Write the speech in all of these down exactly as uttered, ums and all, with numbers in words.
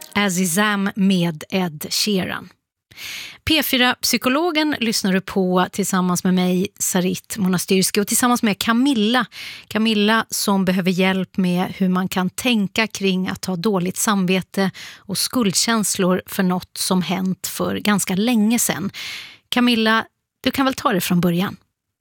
Azizam med Ed Sheeran. P fyra-psykologen lyssnar du på tillsammans med mig, Sarit Monastyrski, och tillsammans med Camilla. Camilla som behöver hjälp med hur man kan tänka kring att ha dåligt samvete och skuldkänslor för något som hänt för ganska länge sedan. Camilla, du kan väl ta det från början?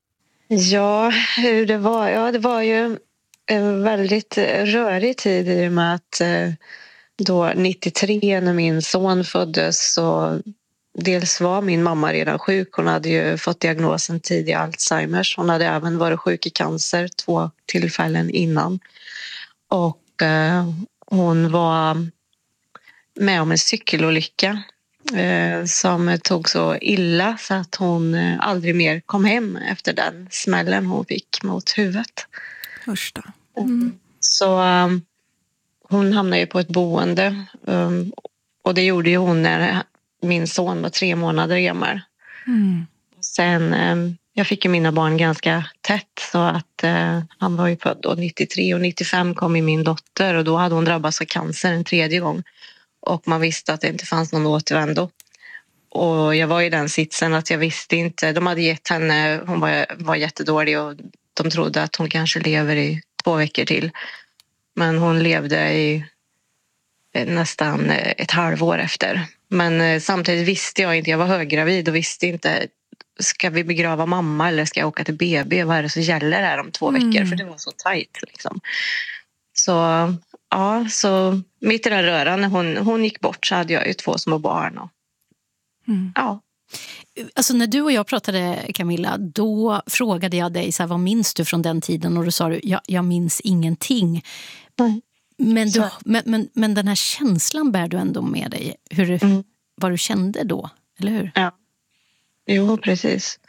Ja, hur det var. Ja, det var ju en väldigt rörig tid i och med att då nittiotre när min son föddes så dels var min mamma redan sjuk. Hon hade ju fått diagnosen tidig Alzheimers. Hon hade även varit sjuk i cancer två tillfällen innan. Och eh, hon var med om en cykelolycka eh, som tog så illa så att hon eh, aldrig mer kom hem efter den smällen hon fick mot huvudet. Första. Mm. Så eh, hon hamnade ju på ett boende eh, och det gjorde ju hon när min son var tre månader gammal. Mm. Sen, eh, jag fick ju mina barn ganska tätt så att eh, han var ju född då nittiotre och nittiofem kom ju min dotter och då hade hon drabbats av cancer en tredje gång. Och man visste att det inte fanns någon återvändo. Och jag var i den sitsen att jag visste inte. De hade gett henne, hon var, var jättedålig och de trodde att hon kanske lever i två veckor till. Men hon levde i nästan ett halvår efter. Men samtidigt visste jag inte, jag var höggravid och visste inte, ska vi begrava mamma eller ska jag åka till B B? Vad är det som gäller här om två veckor? Mm. För det var så tajt liksom. Så ja, så mitt i den röran när hon, hon gick bort så hade jag ju två små barn. Och, Mm. ja. Alltså när du och jag pratade, Camilla, då frågade jag dig så här, vad minns du från den tiden? Och då sa du, jag, jag minns ingenting. Mm. Men, du, men, men, men den här känslan bär du ändå med dig. Hur, Mm. vad du kände då, eller hur? Ja, jo precis.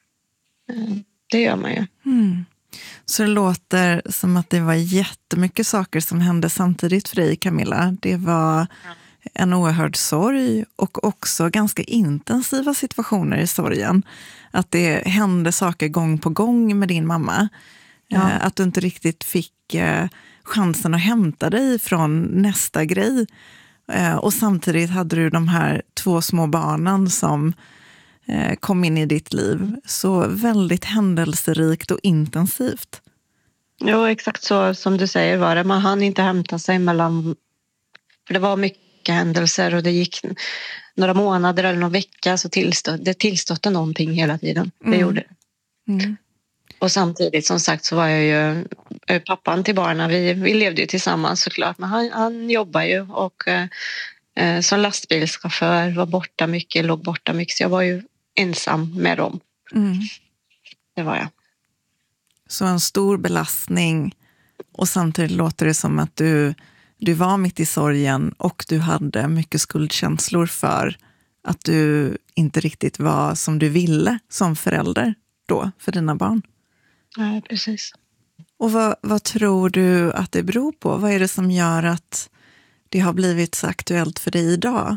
Det gör man ju. Mm. Så det låter som att det var jättemycket saker som hände samtidigt för dig, Camilla. Det var en oerhörd sorg och också ganska intensiva situationer i sorgen. Att det hände saker gång på gång med din mamma. Ja. Att du inte riktigt fick chansen att hämta dig från nästa grej. Och samtidigt hade du de här två små barnen som kom in i ditt liv. Så väldigt händelserikt och intensivt. Jo, exakt så som du säger var det. Man hann inte hämta sig mellan... För det var mycket händelser och det gick några månader eller någon vecka så tillstod, det tillstötte någonting hela tiden. Det Mm. gjorde det. Mm. Och samtidigt som sagt så var jag ju pappan till barnen. Vi, vi levde ju tillsammans såklart. Men han, han jobbar ju och eh, som lastbilschaufför var borta mycket, låg borta mycket. Så jag var ju ensam med dem. Mm. Det var jag. Så en stor belastning och samtidigt låter det som att du, du var mitt i sorgen och du hade mycket skuldkänslor för att du inte riktigt var som du ville som förälder då för dina barn. Ja, precis. Och vad, vad tror du att det beror på? Vad är det som gör att det har blivit så aktuellt för dig idag?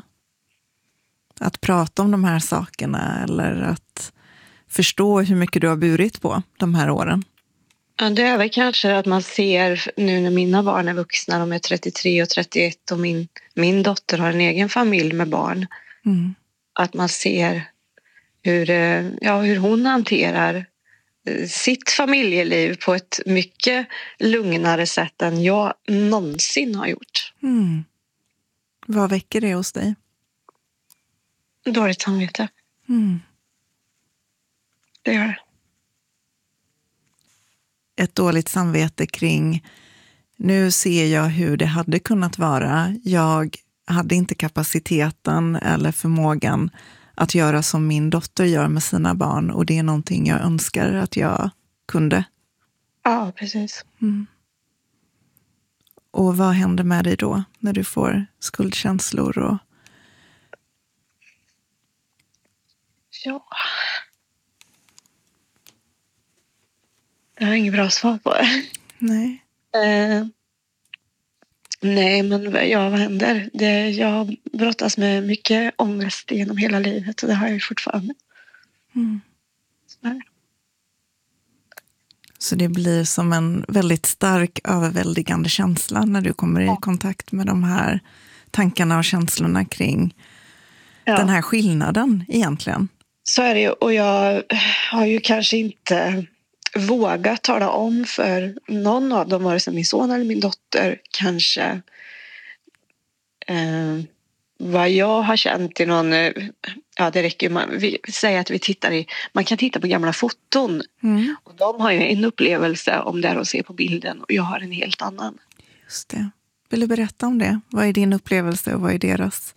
Att prata om de här sakerna eller att förstå hur mycket du har burit på de här åren? Ja, det är väl kanske att man ser nu när mina barn är vuxna, de är trettiotre och trettioett och min, min dotter har en egen familj med barn. Mm. Att man ser hur, ja, hur hon hanterar sitt familjeliv på ett mycket lugnare sätt än jag någonsin har gjort. Mm. Vad väcker det hos dig? Dåligt samvete. Mm. Det gör det. Ett dåligt samvete kring nu ser jag hur det hade kunnat vara. Jag hade inte kapaciteten eller förmågan att göra som min dotter gör med sina barn och det är någonting jag önskar att jag kunde. Ja, precis. Mm. Och vad händer med dig då när du får skuldkänslor? Och... Ja. Jag har inget bra svar på det. Nej. Eh, nej, men ja, vad händer? Det, jag brottas med mycket ångest genom hela livet och det har jag ju fortfarande. Mm. Så, Så det blir som en väldigt stark, överväldigande känsla när du kommer i kontakt med de här tankarna och känslorna kring Ja. den här skillnaden egentligen. Så är det ju. Och jag har ju kanske inte vågat tala om för någon av dem, vare sig min son eller min dotter, kanske eh, vad jag har känt i någon... Ja, det räcker ju. Man, vi säger att vi tittar i... Man kan titta på gamla foton. Mm. Och de har ju en upplevelse om det de ser på bilden. Och jag har en helt annan. Just det. Vill du berätta om det? Vad är din upplevelse och vad är deras?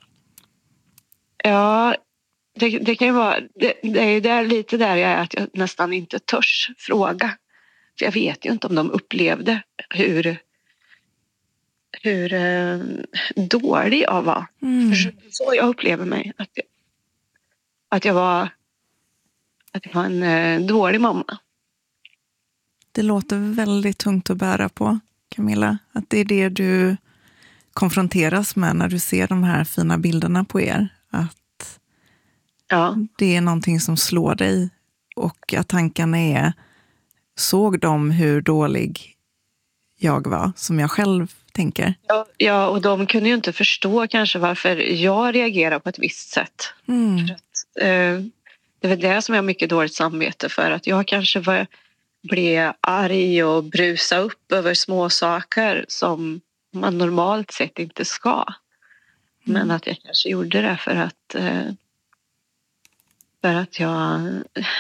Ja, det, det kan ju vara... Det, det är ju där, lite där jag är, att jag nästan inte törs fråga. För jag vet ju inte om de upplevde hur... hur eh, dålig jag var. Mm. För så jag upplever mig. Att jag, att jag var att jag var en eh, dålig mamma. Det låter väldigt tungt att bära på, Camilla. Att det är det du konfronteras med när du ser de här fina bilderna på er. Att Ja. det är någonting som slår dig. Och att tankarna är, såg de hur dålig jag var, som jag själv tänker? Ja, ja, och de kunde ju inte förstå kanske varför jag reagerar på ett visst sätt. Mm. För att, eh, det är väl det som jag har mycket dåligt samvete för. Att jag kanske var, blev arg och brusa upp över små saker som man normalt sett inte ska. Men Mm. att jag kanske gjorde det för att, eh, för att jag...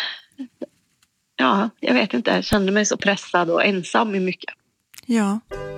Ja, jag vet inte. Jag kände mig så pressad och ensam i mycket. Ja,